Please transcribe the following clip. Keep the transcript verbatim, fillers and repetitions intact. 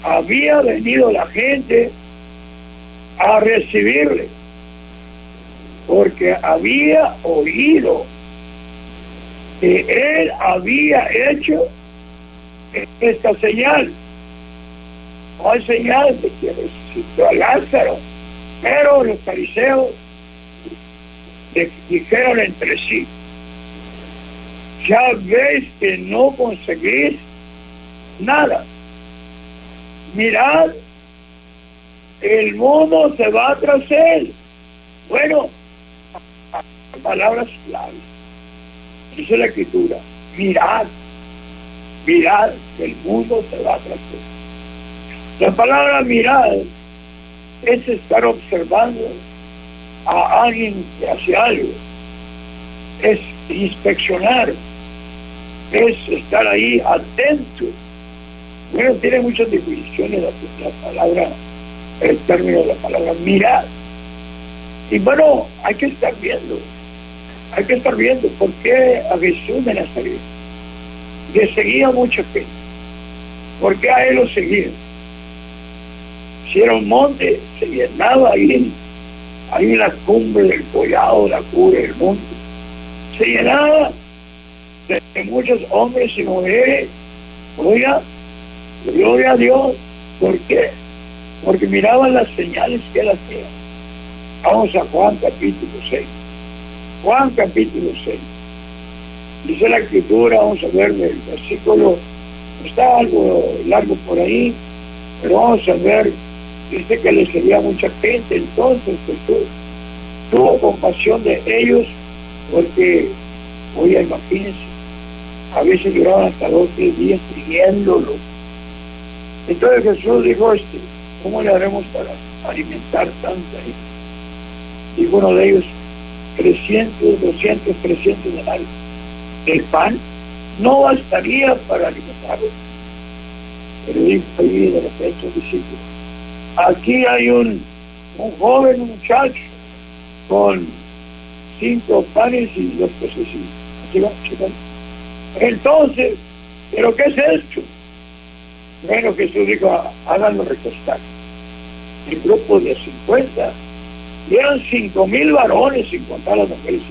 había venido la gente a recibirle, porque había oído que él había hecho esta señal. No hay señal de que resucitó a Lázaro, pero los fariseos dijeron entre sí: ya ves que no conseguís nada. Mirad, el mundo se va tras él. Bueno, palabras claves. Dice la Escritura: mirad, mirad, que el mundo se va tras él. La palabra mirar es estar observando a alguien que hace algo, es inspeccionar, es estar ahí atento. Bueno, tiene muchas definiciones la, la palabra, el término de la palabra mirar. Y bueno, hay que estar viendo, hay que estar viendo por qué a Jesús de Nazaret le seguía mucha gente, por qué a él lo seguían. Si era un monte, se llenaba ahí, ahí en la cumbre del collado, la cumbre del monte, se llenaba de, de muchos hombres y mujeres. Oiga, gloria a Dios. ¿Por qué? Porque miraban las señales que él hacía. Vamos a Juan capítulo seis. Juan capítulo seis. Dice la Escritura, vamos a ver el versículo, está algo largo por ahí, pero vamos a ver. Dice que le seguía mucha gente. Entonces Jesús tuvo compasión de ellos, porque, oye, imagínense, a veces duraban hasta dos o tres días siguiéndolo. Entonces Jesús dijo: este, ¿cómo le haremos para alimentar tanta gente? Dijo uno de ellos: trescientos, doscientos, trescientos denarios. El pan no bastaría para alimentarlos. Pero dijo ahí de repente un discípulo: aquí hay un, un joven, un muchacho, con cinco panes y dos pececillos. Aquí va, aquí va. Entonces, ¿pero qué es esto? Bueno, Jesús dijo: háganlo recostar. El grupo de cincuenta, y eran cinco mil varones, sin contar las mujeres.